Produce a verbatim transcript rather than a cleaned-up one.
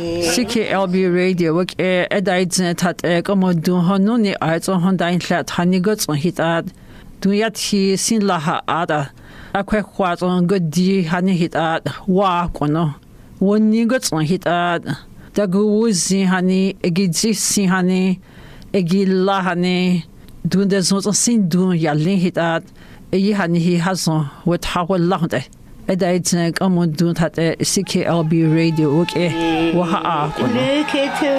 C K L B radio wak e edaidzne tat e komodun honuni aizo hondain hlat hanigots on hitat duyat hi sin laha ada akwe khwat on godi hani hitat wa kono woni gots on hitat daguzi hani egidzi si hani egilla hani dunde zon sin dun yalin hitat e hani hi hazon wat hawal lahde edaidzne komodun tat C K L B radio wak e wa a kono